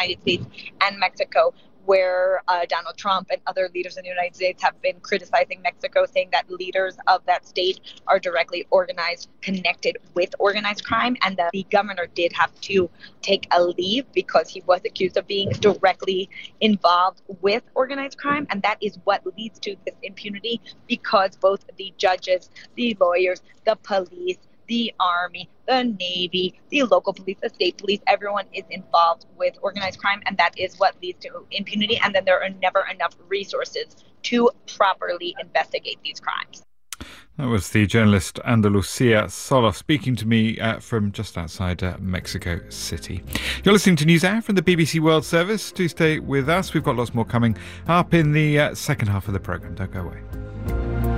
United States and Mexico, where Donald Trump and other leaders in the United States have been criticizing Mexico, saying that leaders of that state are directly connected with organized crime, and that the governor did have to take a leave because he was accused of being directly involved with organized crime. And that is what leads to this impunity, because both the judges, the lawyers, the police, the Army, the Navy, the local police, the state police, everyone is involved with organized crime, and that is what leads to impunity. And then there are never enough resources to properly investigate these crimes. That was the journalist Andalucia Solos speaking to me from just outside Mexico City. You're listening to NewsHour from the BBC World Service. Do stay with us. We've got lots more coming up in the second half of the programme. Don't go away.